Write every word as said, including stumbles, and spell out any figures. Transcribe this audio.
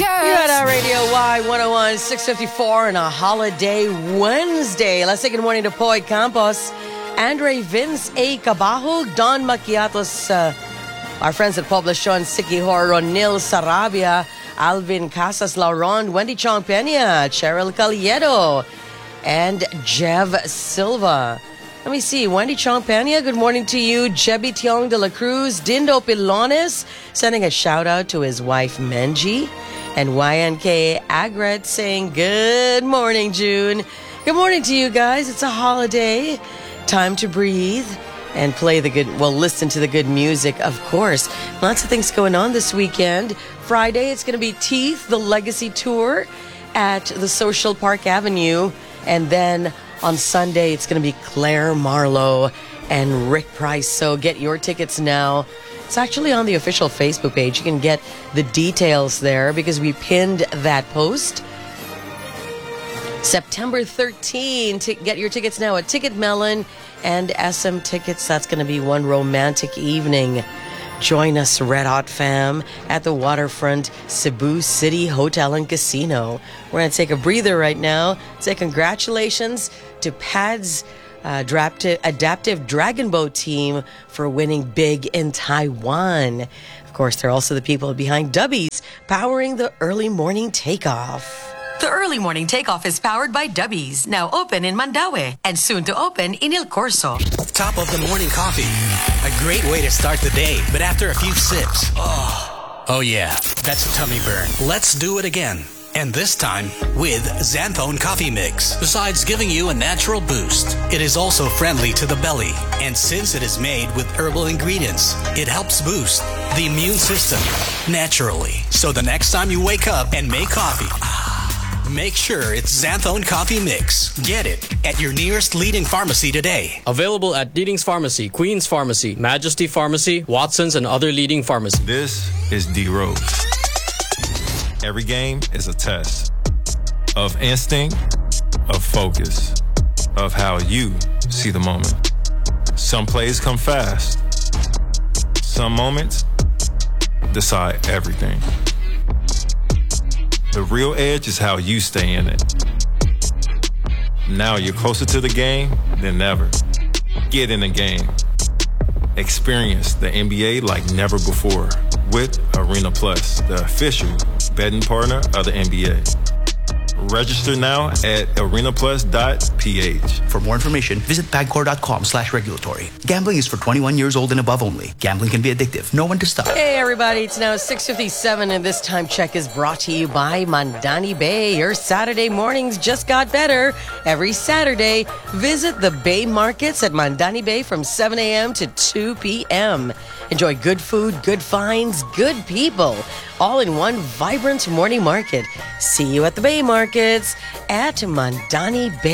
You're at our Radio Y one oh one, six fifty-four on a holiday Wednesday. Let's say good morning to Poy Campos, Andre Vince A. Cabajo, Don Maquiatos, uh, our friends at Poblacion, Siquijor, Ronil Sarabia, Alvin Casas Lauron, Wendy Chong Peña, Cheryl Caliedo, and Jev Silva. Let me see. Wendy Chong Peña, good morning to you. Jebi Tiong de la Cruz, Dindo Pilones, sending a shout out to his wife Menji. And Y N K Agret saying, good morning, June. Good morning to you guys. It's a holiday. Time to breathe and play the good, well, listen to the good music, of course. Lots of things going on this weekend. Friday, it's going to be Teeth, the Legacy Tour at the Social Park Avenue. And then on Sunday, it's going to be Claire Marlowe and Rick Price. So get your tickets now. It's actually on the official Facebook page. You can get the details there because we pinned that post. September thirteenth, to get your tickets now at Ticket Melon and S M Tickets. That's going to be one romantic evening. Join us, Red Hot fam, at the waterfront Cebu City Hotel and Casino. We're going to take a breather right now. Say congratulations to Pad's uh, adaptive, adaptive Dragon Boat team for winning big in Taiwan. Of course, they're also the people behind Dubbies, powering the early morning takeoff. The early morning takeoff is powered by Dubbies, now open in Mandaue and soon to open in Il Corso. Top of the morning coffee. A great way to start the day, but after a few sips, oh, oh yeah, that's a tummy burn. Let's do it again. And this time with Xanthone Coffee Mix. Besides giving you a natural boost, it is also friendly to the belly. And since it is made with herbal ingredients, it helps boost the immune system naturally. So the next time you wake up and make coffee, make sure it's Xanthone Coffee Mix. Get it at your nearest leading pharmacy today. Available at Leading's Pharmacy, Queen's Pharmacy, Majesty Pharmacy, Watson's, and other leading pharmacies. This is D Rose. Every game is a test of instinct, of focus, of how you see the moment. Some plays come fast. Some moments decide everything. The real edge is how you stay in it. Now you're closer to the game than ever. Get in the game. Experience the N B A like never before with Arena Plus, the official betting partner of the N B A. Register now at arena plus dot p h. For more information, visit pagcor.com slash regulatory. Gambling is for twenty-one years old and above only. Gambling can be addictive. Know when to stop. Hey, everybody. It's now six fifty-seven, and this time check is brought to you by Mandani Bay. Your Saturday mornings just got better. Every Saturday, visit the Bay Markets at Mandani Bay from seven a.m. to two p.m. Enjoy good food, good finds, good people, all in one vibrant morning market. See you at the Bay Markets at Mandani Bay.